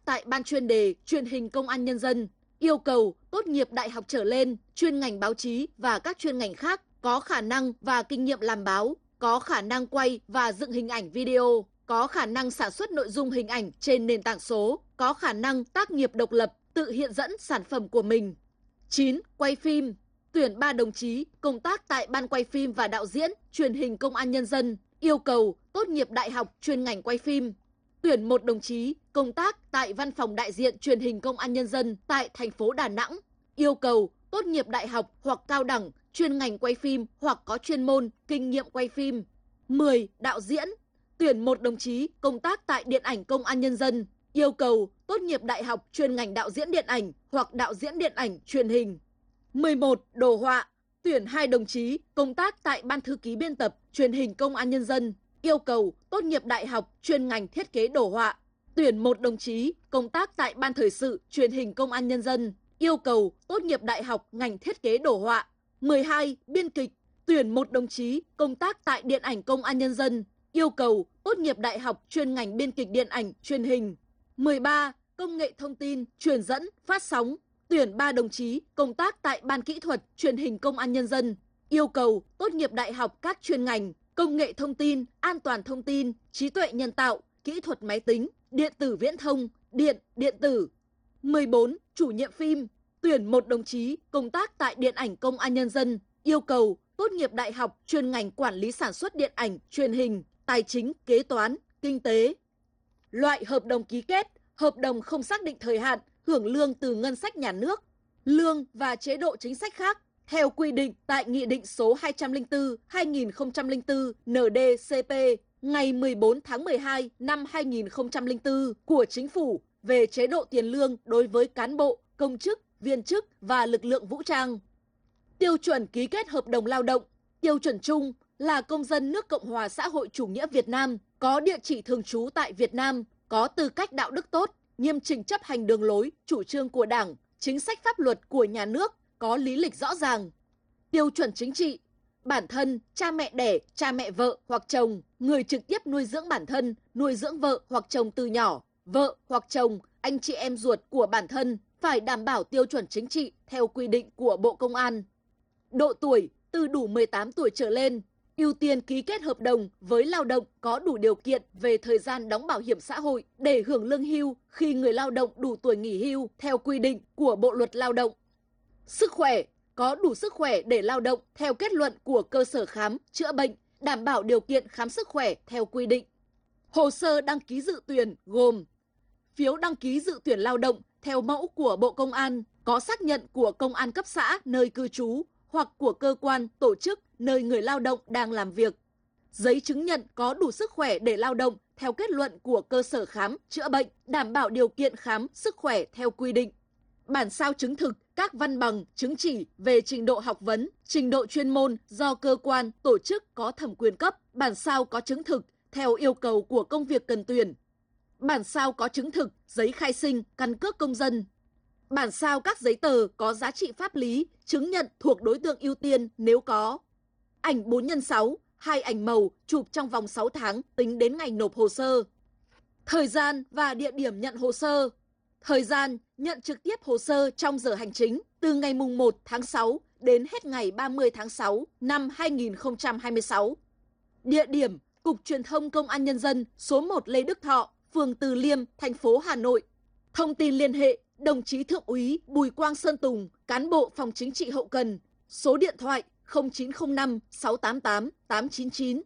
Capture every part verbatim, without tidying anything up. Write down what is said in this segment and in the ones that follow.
tại Ban chuyên đề Truyền hình Công an Nhân dân, yêu cầu tốt nghiệp đại học trở lên, chuyên ngành báo chí và các chuyên ngành khác có khả năng và kinh nghiệm làm báo, có khả năng quay và dựng hình ảnh video, có khả năng sản xuất nội dung hình ảnh trên nền tảng số, có khả năng tác nghiệp độc lập, tự hiện dẫn sản phẩm của mình. chín. Quay phim. Tuyển ba đồng chí công tác tại Ban quay phim và đạo diễn Truyền hình Công an Nhân dân, yêu cầu tốt nghiệp đại học chuyên ngành quay phim. Tuyển một đồng chí công tác tại Văn phòng đại diện Truyền hình Công an Nhân dân tại thành phố Đà Nẵng, yêu cầu tốt nghiệp đại học hoặc cao đẳng chuyên ngành quay phim hoặc có chuyên môn, kinh nghiệm quay phim. mười. Đạo diễn. Tuyển một đồng chí công tác tại Điện ảnh Công an Nhân dân, yêu cầu tốt nghiệp đại học chuyên ngành đạo diễn điện ảnh hoặc đạo diễn điện ảnh truyền hình. mười một. Đồ họa. Tuyển hai đồng chí công tác tại Ban thư ký biên tập Truyền hình Công an Nhân dân, yêu cầu tốt nghiệp đại học chuyên ngành thiết kế đồ họa. Tuyển một đồng chí công tác tại Ban thời sự Truyền hình Công an Nhân dân, yêu cầu tốt nghiệp đại học ngành thiết kế đồ họa. mười hai. Biên kịch. Tuyển một đồng chí công tác tại Điện ảnh Công an Nhân dân, yêu cầu tốt nghiệp đại học chuyên ngành biên kịch điện ảnh truyền hình. mười ba. Công nghệ thông tin, truyền dẫn, phát sóng. Tuyển ba đồng chí công tác tại Ban kỹ thuật Truyền hình Công an Nhân dân, yêu cầu tốt nghiệp đại học các chuyên ngành công nghệ thông tin, an toàn thông tin, trí tuệ nhân tạo, kỹ thuật máy tính, điện tử viễn thông, điện, điện tử. mười bốn. Chủ nhiệm phim. Tuyển một đồng chí công tác tại Điện ảnh Công an Nhân dân, yêu cầu tốt nghiệp đại học chuyên ngành quản lý sản xuất điện ảnh, truyền hình, tài chính, kế toán, kinh tế. Loại hợp đồng ký kết, hợp đồng không xác định thời hạn, hưởng lương từ ngân sách nhà nước, lương và chế độ chính sách khác theo quy định tại Nghị định số hai trăm lẻ bốn trên hai nghìn không trăm lẻ bốn N D C P ngày mười bốn tháng mười hai năm hai nghìn không trăm lẻ bốn của Chính phủ về chế độ tiền lương đối với cán bộ, công chức, viên chức và lực lượng vũ trang. Tiêu chuẩn ký kết hợp đồng lao động. Tiêu chuẩn chung là công dân nước Cộng hòa xã hội chủ nghĩa Việt Nam, có địa chỉ thường trú tại Việt Nam, có tư cách đạo đức tốt, nghiêm chỉnh chấp hành đường lối, chủ trương của Đảng, chính sách pháp luật của nhà nước, có lý lịch rõ ràng. Tiêu chuẩn chính trị. Bản thân, cha mẹ đẻ, cha mẹ vợ hoặc chồng, người trực tiếp nuôi dưỡng bản thân, nuôi dưỡng vợ hoặc chồng từ nhỏ, vợ hoặc chồng, anh chị em ruột của bản thân phải đảm bảo tiêu chuẩn chính trị theo quy định của Bộ Công an. Độ tuổi từ đủ mười tám tuổi trở lên, ưu tiên ký kết hợp đồng với lao động có đủ điều kiện về thời gian đóng bảo hiểm xã hội để hưởng lương hưu khi người lao động đủ tuổi nghỉ hưu theo quy định của Bộ luật Lao động. Sức khỏe, có đủ sức khỏe để lao động theo kết luận của cơ sở khám, chữa bệnh, đảm bảo điều kiện khám sức khỏe theo quy định. Hồ sơ đăng ký dự tuyển gồm phiếu đăng ký dự tuyển lao động theo mẫu của Bộ Công an, có xác nhận của công an cấp xã nơi cư trú hoặc của cơ quan, tổ chức nơi người lao động đang làm việc. Giấy chứng nhận có đủ sức khỏe để lao động theo kết luận của cơ sở khám, chữa bệnh, đảm bảo điều kiện khám, sức khỏe theo quy định. Bản sao chứng thực các văn bằng, chứng chỉ về trình độ học vấn, trình độ chuyên môn do cơ quan, tổ chức có thẩm quyền cấp, bản sao có chứng thực theo yêu cầu của công việc cần tuyển. Bản sao có chứng thực giấy khai sinh, căn cước công dân. Bản sao các giấy tờ có giá trị pháp lý, chứng nhận thuộc đối tượng ưu tiên nếu có. Ảnh bốn nhân sáu, hai ảnh màu chụp trong vòng sáu tháng tính đến ngày nộp hồ sơ. Thời gian và địa điểm nhận hồ sơ. Thời gian nhận trực tiếp hồ sơ trong giờ hành chính từ ngày mùng một tháng sáu đến hết ngày ba mươi tháng sáu năm hai nghìn không trăm hai mươi sáu. Địa điểm Cục Truyền thông Công an Nhân dân số một Lê Đức Thọ, phường Từ Liêm, thành phố Hà Nội. Thông tin liên hệ đồng chí Thượng úy Bùi Quang Sơn Tùng, cán bộ phòng chính trị hậu cần, số điện thoại không chín không năm sáu tám tám tám chín chín.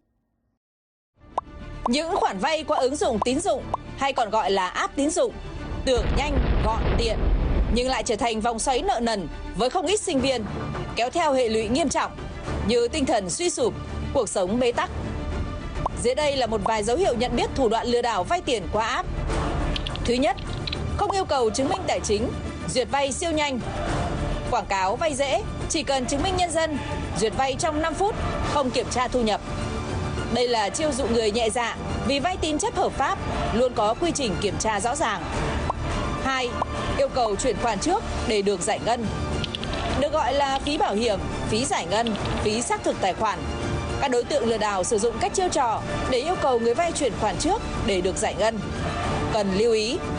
Những khoản vay qua ứng dụng tín dụng hay còn gọi là app tín dụng tưởng nhanh, gọn, tiện nhưng lại trở thành vòng xoáy nợ nần với không ít sinh viên, kéo theo hệ lụy nghiêm trọng như tinh thần suy sụp, cuộc sống bế tắc. Dưới đây là một vài dấu hiệu nhận biết thủ đoạn lừa đảo vay tiền qua app. Thứ nhất, không yêu cầu chứng minh tài chính, duyệt vay siêu nhanh. Quảng cáo vay dễ, chỉ cần chứng minh nhân dân, duyệt vay trong năm phút, không kiểm tra thu nhập. Đây là chiêu dụ người nhẹ dạ vì vay tín chấp hợp pháp, luôn có quy trình kiểm tra rõ ràng. Hai, yêu cầu chuyển khoản trước để được giải ngân. Được gọi là phí bảo hiểm, phí giải ngân, phí xác thực tài khoản. Các đối tượng lừa đảo sử dụng các chiêu trò để yêu cầu người vay chuyển khoản trước để được giải ngân. Cần lưu ý,